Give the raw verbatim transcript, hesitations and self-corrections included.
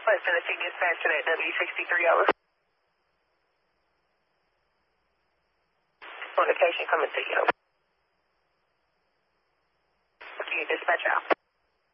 West Tennessee dispatch to that W sixty-three over. On location coming to you. Okay, dispatch out.